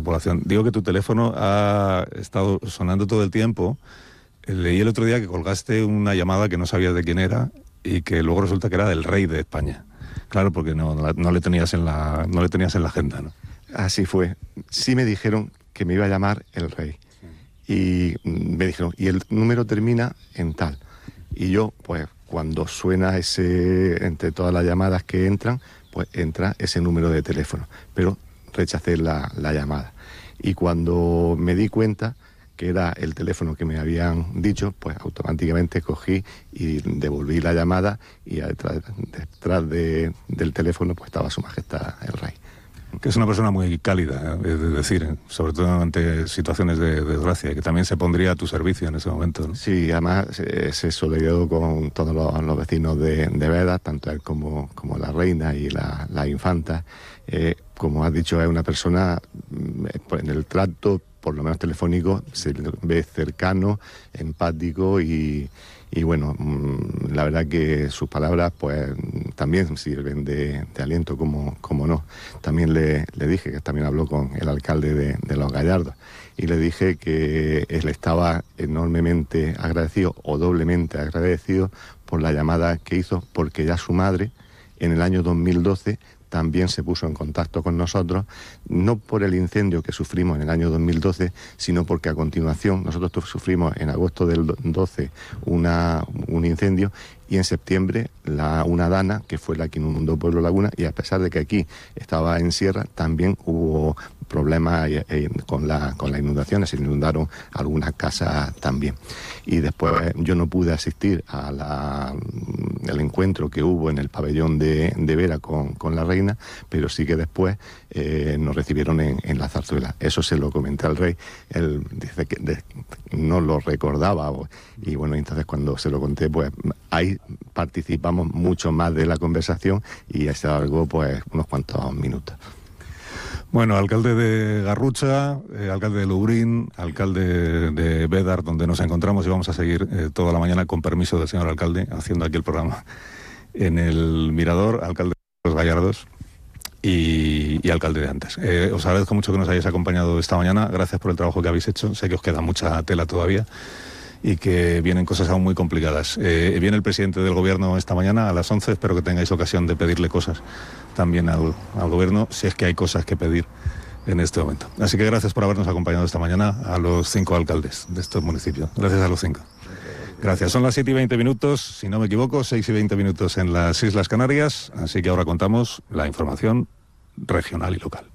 población. Digo que tu teléfono ha estado sonando todo el tiempo. Leí el otro día que colgaste una llamada que no sabías de quién era y que luego resulta que era del rey de España. Claro, porque no le tenías en la agenda, ¿no? Así fue. Sí me dijeron que me iba a llamar el rey. Y me dijeron, y el número termina en tal. Y yo, pues, cuando suena entre todas las llamadas que entran, pues entra ese número de teléfono. Pero rechacé la llamada. Y cuando me di cuenta que era el teléfono que me habían dicho, pues automáticamente cogí y devolví la llamada y detrás del teléfono pues estaba Su Majestad el Rey. Que es una persona muy cálida, es decir, sobre todo ante situaciones de desgracia, y que también se pondría a tu servicio en ese momento, ¿no? Sí, además se solidarizó con todos los vecinos de Beda, tanto él como la reina y la infanta. Como has dicho, es una persona, en el trato, por lo menos telefónico, se ve cercano, empático y bueno, la verdad que sus palabras pues también sirven de aliento, como no. También le dije, que también habló con el alcalde de Los Gallardos, y le dije que él estaba enormemente agradecido o doblemente agradecido por la llamada que hizo, porque ya su madre en el año 2012 también se puso en contacto con nosotros, no por el incendio que sufrimos en el año 2012, sino porque a continuación nosotros sufrimos en agosto del 12 un incendio, y en septiembre una dana, que fue la que inundó Pueblo Laguna, y a pesar de que aquí estaba en sierra, también hubo problemas con las inundaciones, se inundaron algunas casas también. Y después yo no pude asistir al encuentro que hubo en el pabellón de Vera con la reina, pero sí que después nos recibieron en la zarzuela. Eso se lo comenté al rey, él dice que no lo recordaba, y bueno, entonces cuando se lo conté, pues ahí participamos mucho más de la conversación y se alargó pues unos cuantos minutos. Bueno, alcalde de Garrucha, alcalde de Lubrín, alcalde de Bédar, donde nos encontramos, y vamos a seguir toda la mañana, con permiso del señor alcalde, haciendo aquí el programa en el Mirador, alcalde de Los Gallardos y alcalde de Antes. Os agradezco mucho que nos hayáis acompañado esta mañana, gracias por el trabajo que habéis hecho, sé que os queda mucha tela todavía y que vienen cosas aún muy complicadas. Viene el presidente del gobierno esta mañana a las 11, espero que tengáis ocasión de pedirle cosas también al gobierno, si es que hay cosas que pedir en este momento. Así que gracias por habernos acompañado esta mañana a los 5 alcaldes de estos municipios. Gracias a los 5. Gracias. Son las 7:20, si no me equivoco, 6:20 en las Islas Canarias, así que ahora contamos la información regional y local.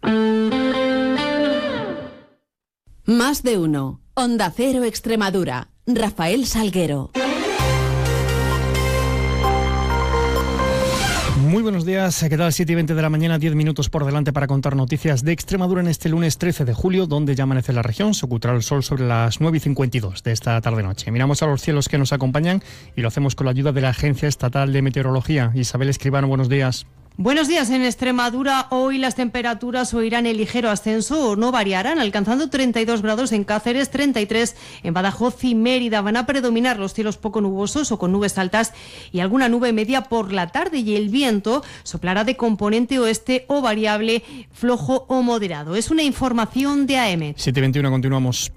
Más de uno. Onda Cero Extremadura. Rafael Salguero. Muy buenos días, ¿qué tal? 7:20 de la mañana, 10 minutos por delante para contar noticias de Extremadura en este lunes 13 de julio, donde ya amanece la región, se ocultará el sol sobre las 9:52 de esta tarde-noche. Miramos a los cielos que nos acompañan y lo hacemos con la ayuda de la Agencia Estatal de Meteorología. Isabel Escribano, buenos días. Buenos días. En Extremadura hoy las temperaturas oirán el ligero ascenso o no variarán, alcanzando 32 grados en Cáceres, 33 en Badajoz y Mérida. Van a predominar los cielos poco nubosos o con nubes altas y alguna nube media por la tarde, y el viento soplará de componente oeste o variable, flojo o moderado. Es una información de AEMET. 7:21, continuamos.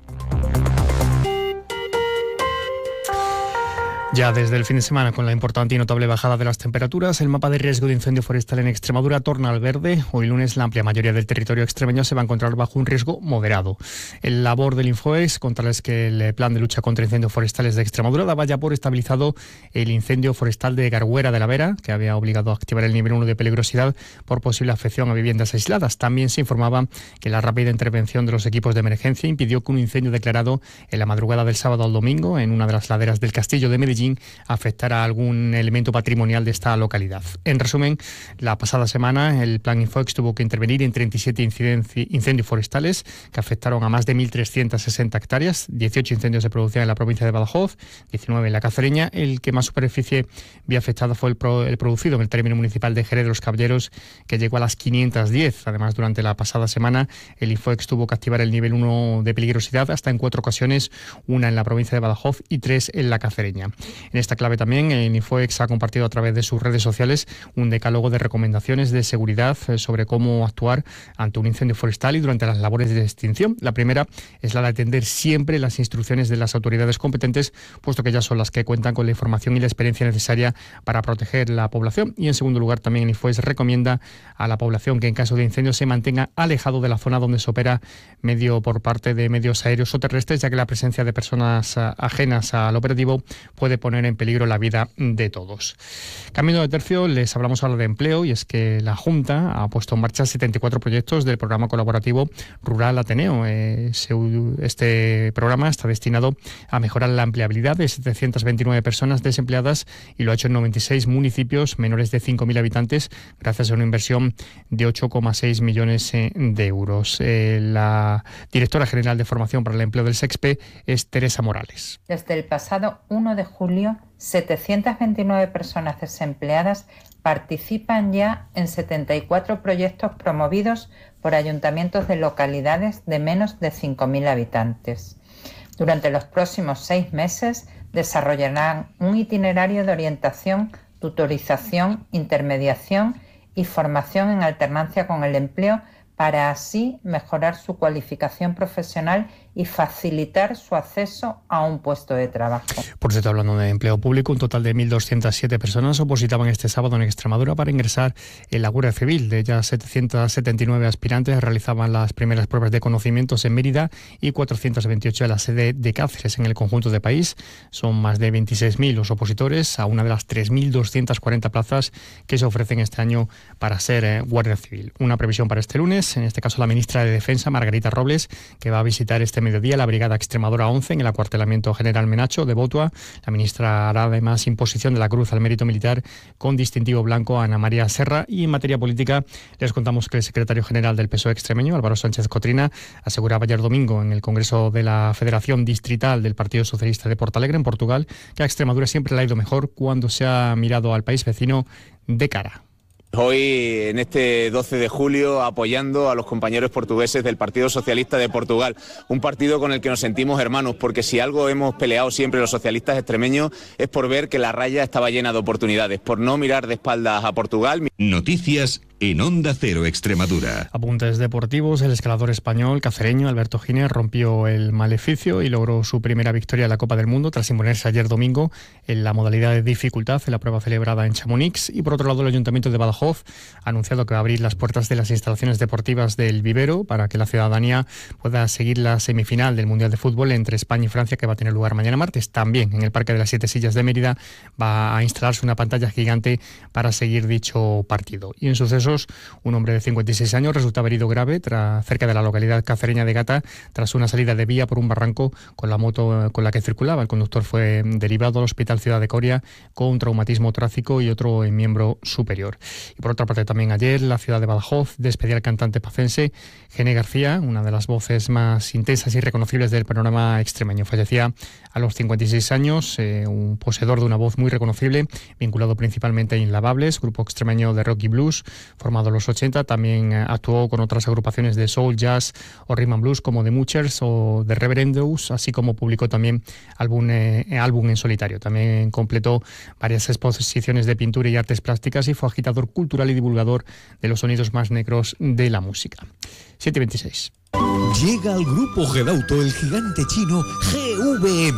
Ya desde el fin de semana, con la importante y notable bajada de las temperaturas, el mapa de riesgo de incendio forestal en Extremadura torna al verde. Hoy lunes la amplia mayoría del territorio extremeño se va a encontrar bajo un riesgo moderado. El labor del Infoex, contarles que el plan de lucha contra incendios forestales de Extremadura daba ya por estabilizado el incendio forestal de Garguera de la Vera, que había obligado a activar el nivel 1 de peligrosidad por posible afección a viviendas aisladas. También se informaba que la rápida intervención de los equipos de emergencia impidió que un incendio declarado en la madrugada del sábado al domingo en una de las laderas del Castillo de Medellín afectará a algún elemento patrimonial de esta localidad. En resumen, la pasada semana el Plan Infoex tuvo que intervenir en 37 incendios forestales que afectaron a más de 1.360 hectáreas. 18 incendios se producían en la provincia de Badajoz, 19 en la Cacereña. El que más superficie vio afectada fue el producido en el término municipal de Jerez de los Caballeros, que llegó a las 510. Además, durante la pasada semana el Infoex tuvo que activar el nivel 1 de peligrosidad hasta en 4 ocasiones, una en la provincia de Badajoz y 3 en la Cacereña. En esta clave también, el Infoex ha compartido a través de sus redes sociales un decálogo de recomendaciones de seguridad sobre cómo actuar ante un incendio forestal y durante las labores de extinción. La primera es la de atender siempre las instrucciones de las autoridades competentes, puesto que ellas son las que cuentan con la información y la experiencia necesaria para proteger la población. Y en segundo lugar, también el Infoex recomienda a la población que en caso de incendio se mantenga alejado de la zona donde se opera medio por parte de medios aéreos o terrestres, ya que la presencia de personas ajenas al operativo puede poner en peligro la vida de todos. Cambiando de tercio, les hablamos ahora de empleo, y es que la Junta ha puesto en marcha 74 proyectos del programa colaborativo Rural Ateneo. Este programa está destinado a mejorar la empleabilidad de 729 personas desempleadas y lo ha hecho en 96 municipios menores de 5.000 habitantes gracias a una inversión de 8,6 millones de euros. La directora general de Formación para el Empleo del SEXPE es Teresa Morales. Desde el pasado 1 de julio, 729 personas desempleadas participan ya en 74 proyectos promovidos por ayuntamientos de localidades de menos de 5.000 habitantes. Durante los próximos 6 meses desarrollarán un itinerario de orientación, tutorización, intermediación y formación en alternancia con el empleo para así mejorar su cualificación profesional y facilitar su acceso a un puesto de trabajo. Por cierto, hablando de empleo público, un total de 1.207 personas opositaban este sábado en Extremadura para ingresar en la Guardia Civil. De ellas, 779 aspirantes realizaban las primeras pruebas de conocimientos en Mérida y 428 en la sede de Cáceres. En el conjunto del país son más de 26.000 los opositores a una de las 3.240 plazas que se ofrecen este año para ser Guardia Civil. Una previsión para este lunes, en este caso la ministra de Defensa, Margarita Robles, que va a visitar este mediodía la Brigada Extremadura 11 en el Acuartelamiento General Menacho de Botua. La ministra hará además imposición de la Cruz al Mérito Militar con distintivo blanco a Ana María Serra. Y en materia política les contamos que el secretario general del PSOE extremeño, Álvaro Sánchez Cotrina, aseguraba ayer domingo en el Congreso de la Federación Distrital del Partido Socialista de Portalegre, en Portugal, que a Extremadura siempre le ha ido mejor cuando se ha mirado al país vecino de cara. Hoy, en este 12 de julio, apoyando a los compañeros portugueses del Partido Socialista de Portugal, un partido con el que nos sentimos hermanos, porque si algo hemos peleado siempre los socialistas extremeños es por ver que la raya estaba llena de oportunidades, por no mirar de espaldas a Portugal. Noticias en Onda Cero Extremadura. Apuntes deportivos. El escalador español cacereño Alberto Giner rompió el maleficio y logró su primera victoria en la Copa del Mundo tras imponerse ayer domingo en la modalidad de dificultad en la prueba celebrada en Chamonix. Y por otro lado, el Ayuntamiento de Badajoz ha anunciado que va a abrir las puertas de las instalaciones deportivas del Vivero para que la ciudadanía pueda seguir la semifinal del Mundial de Fútbol entre España y Francia, que va a tener lugar mañana martes. También en el Parque de las Siete Sillas de Mérida va a instalarse una pantalla gigante para seguir dicho partido. Y en sucesos, un hombre de 56 años resultaba herido grave cerca de la localidad cacereña de Gata tras una salida de vía por un barranco con la moto con la que circulaba. El conductor fue derivado al Hospital Ciudad de Coria con traumatismo torácico y otro en miembro superior. Y por otra parte, también ayer la ciudad de Badajoz despedía al cantante pacense Gene García, una de las voces más intensas y reconocibles del panorama extremeño. Fallecía a los 56 años, un poseedor de una voz muy reconocible, vinculado principalmente a Inlavables, grupo extremeño de rock y blues, formado en los 80, también actuó con otras agrupaciones de soul, jazz o rhythm and blues como The Moochers o The Reverendos, así como publicó también álbum en solitario. También completó varias exposiciones de pintura y artes plásticas y fue agitador cultural y divulgador de los sonidos más negros de la música. 7:26. Llega al grupo Gedauto el gigante chino GVM.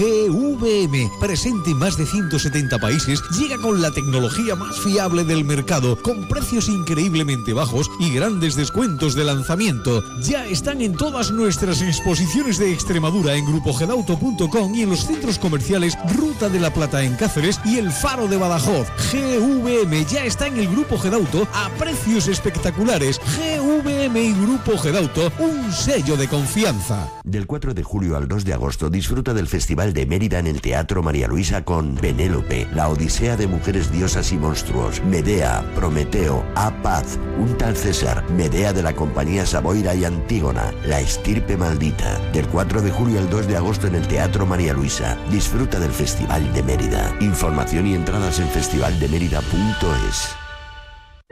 GVM, presente en más de 170 países, llega con la tecnología más fiable del mercado, con precios increíblemente bajos y grandes descuentos de lanzamiento. Ya están en todas nuestras exposiciones de Extremadura en grupogedauto.com y en los centros comerciales Ruta de la Plata en Cáceres y El Faro de Badajoz. GVM ya está en el grupo Gedauto a precios espectaculares. GVM y Grupo Gedauto, un sello de confianza. Del 4 de julio al 2 de agosto disfruta del Festival de Mérida en el Teatro María Luisa con Penélope, la odisea de mujeres diosas y monstruos, Medea, Prometeo, Apaz, un tal César, Medea de la compañía Saboira y Antígona, la estirpe maldita. Del 4 de julio al 2 de agosto en el Teatro María Luisa. Disfruta del Festival de Mérida. Información y entradas en festivaldemerida.es. Mal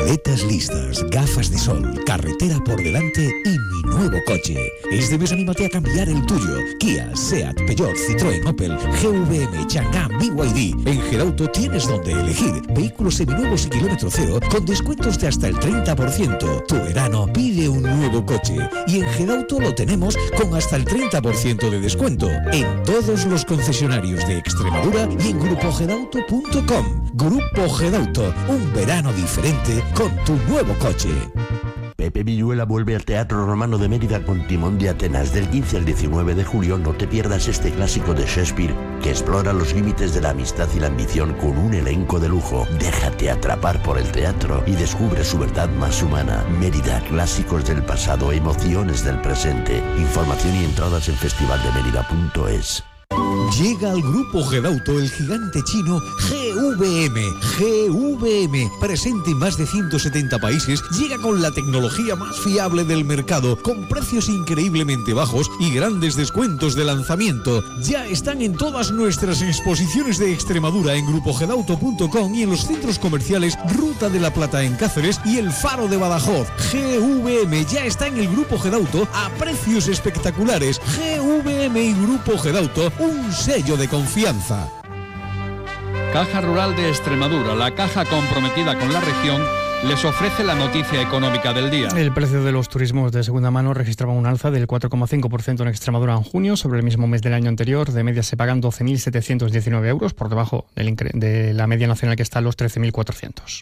maletas listas, gafas de sol, carretera por delante y mi nuevo coche. Este mes anímate a cambiar el tuyo. Kia, Seat, Peugeot, Citroën, Opel, GVM, Chang'an, BYD. En Gedauto tienes donde elegir. Vehículos seminuevos y kilómetro cero con descuentos de hasta el 30%. Tu verano pide un nuevo coche. Y en Gedauto lo tenemos con hasta el 30% de descuento. En todos los concesionarios de Extremadura y en grupogedauto.com. Grupo Gedauto, un verano diferente con tu nuevo coche. Pepe Villuela vuelve al Teatro Romano de Mérida con Timón de Atenas. Del 15 al 19 de julio no te pierdas este clásico de Shakespeare que explora los límites de la amistad y la ambición con un elenco de lujo. Déjate atrapar por el teatro y descubre su verdad más humana. Mérida, clásicos del pasado, emociones del presente. Información y entradas en festivaldemerida.es. Llega al Grupo Gedauto el gigante chino GVM. GVM, presente en más de 170 países, llega con la tecnología más fiable del mercado, con precios increíblemente bajos y grandes descuentos de lanzamiento. Ya están en todas nuestras exposiciones de Extremadura en grupogedauto.com y en los centros comerciales Ruta de la Plata en Cáceres y El Faro de Badajoz. GVM ya está en el Grupo Gedauto a precios espectaculares. GVM y Grupo Gedauto, un sello de confianza. Caja Rural de Extremadura, la caja comprometida con la región, les ofrece la noticia económica del día. El precio de los turismos de segunda mano registraba un alza del 4,5% en Extremadura en junio sobre el mismo mes del año anterior. De media se pagan 12.719 euros, por debajo de la media nacional que está en los 13.400.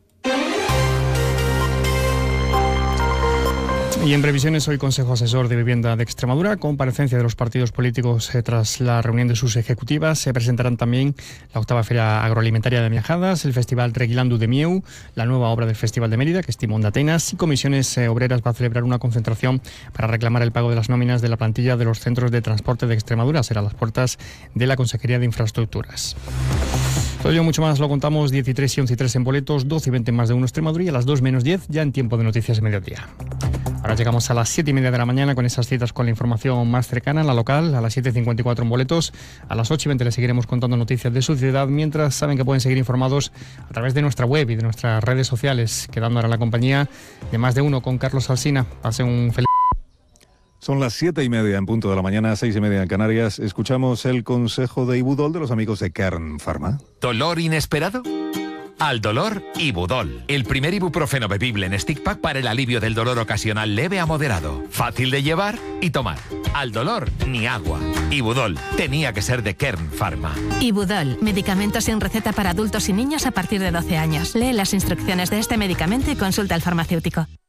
Y en previsiones, hoy Consejo Asesor de Vivienda de Extremadura, comparecencia de los partidos políticos tras la reunión de sus ejecutivas. Se presentarán también la 8ª Feria Agroalimentaria de Miajadas, el Festival Reguilandu de Mieu, la nueva obra del Festival de Mérida, que es Timón de Atenas, y Comisiones Obreras va a celebrar una concentración para reclamar el pago de las nóminas de la plantilla de los centros de transporte de Extremadura. Será a las puertas de la Consejería de Infraestructuras. Todo ello mucho más lo contamos 13 y 11 y 3 en boletos, 12 y 20 en Más de Uno Extremadura y a las 2 menos 10 ya en tiempo de noticias de mediodía. Ahora llegamos a las 7:30 de la mañana con esas citas con la información más cercana, la local, a las 7:54 en boletos, a las 8:20 les seguiremos contando noticias de su ciudad, mientras saben que pueden seguir informados a través de nuestra web y de nuestras redes sociales, quedando ahora en la compañía de Más de Uno con Carlos Alsina. Pasen un feliz... Son las 7:30 en punto de la mañana, 6:30 en Canarias. Escuchamos el consejo de Ibudol de los amigos de Kern Pharma. ¿Dolor inesperado? Al dolor, Ibudol. El primer ibuprofeno bebible en stick pack para el alivio del dolor ocasional leve a moderado. Fácil de llevar y tomar. Al dolor, ni agua. Ibudol. Tenía que ser de Kern Pharma. Ibudol. Medicamento sin receta para adultos y niños a partir de 12 años. Lee las instrucciones de este medicamento y consulta al farmacéutico.